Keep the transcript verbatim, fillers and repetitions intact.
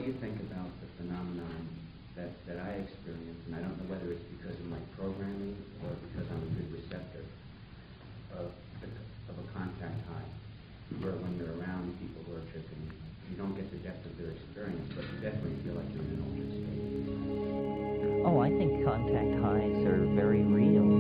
do you think about the phenomenon that, that I experience, and I don't know whether it's because of my programming or because I'm a good receptor, of, of a contact high, where when you're around people who are tripping, you don't get the depth of their experience, but you definitely feel like you're in an altered state. Oh, I think contact highs are very real.